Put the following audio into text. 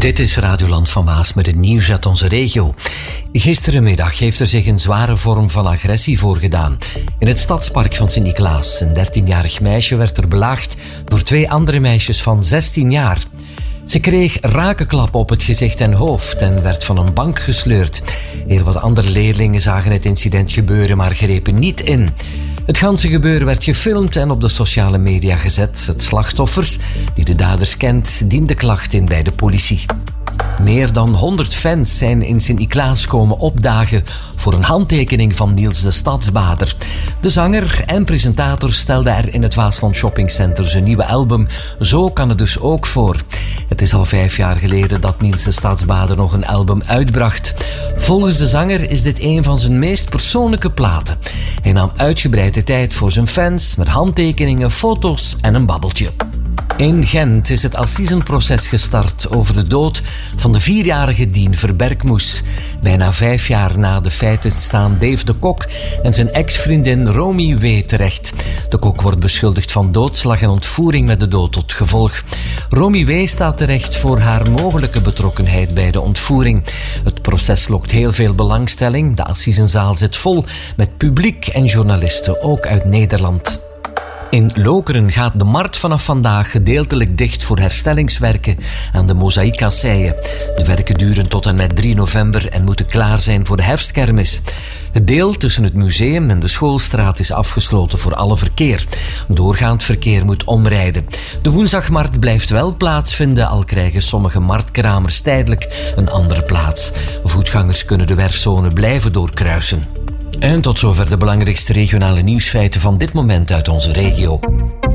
Dit is Radioland van Maas met het nieuws uit onze regio. Gisterenmiddag heeft er zich een zware vorm van agressie voorgedaan. In het stadspark van Sint-Niklaas. Een 13-jarig meisje werd er belaagd door 2 andere meisjes van 16 jaar. Ze kreeg rakenklappen op het gezicht en hoofd en werd van een bank gesleurd. Heel wat andere leerlingen zagen het incident gebeuren, maar grepen niet in. Het ganse gebeuren werd gefilmd en op de sociale media gezet. Het slachtoffers, die de daders kent, diende klacht in bij de politie. Meer dan 100 fans zijn in Sint-Niklaas komen opdagen voor een handtekening van Niels de Stadsbader. De zanger en presentator stelde er in het Waasland Shopping Center zijn nieuwe album Zo kan het dus ook voor. Het is al 5 jaar geleden dat Niels de Stadsbader nog een album uitbracht. Volgens de zanger is dit een van zijn meest persoonlijke platen. Hij nam uitgebreid de tijd voor zijn fans met handtekeningen, foto's en een babbeltje. In Gent is het assisenproces gestart over de dood van de 4-jarige Dien Verberkmoes. Bijna 5 jaar na de feiten staan Dave de Kok en zijn ex-vriendin Romy W. terecht. De Kok wordt beschuldigd van doodslag en ontvoering met de dood tot gevolg. Romy W. staat terecht voor haar mogelijke betrokkenheid bij de ontvoering. Het proces lokt heel veel belangstelling. De assisenzaal zit vol met publiek en journalisten, ook uit Nederland. In Lokeren gaat de markt vanaf vandaag gedeeltelijk dicht voor herstellingswerken aan de mozaïekasseien. De werken duren tot en met 3 november en moeten klaar zijn voor de herfstkermis. Het deel tussen het museum en de schoolstraat is afgesloten voor alle verkeer. Doorgaand verkeer moet omrijden. De woensdagmarkt blijft wel plaatsvinden, al krijgen sommige marktkramers tijdelijk een andere plaats. Voetgangers kunnen de werfzone blijven doorkruisen. En tot zover de belangrijkste regionale nieuwsfeiten van dit moment uit onze regio.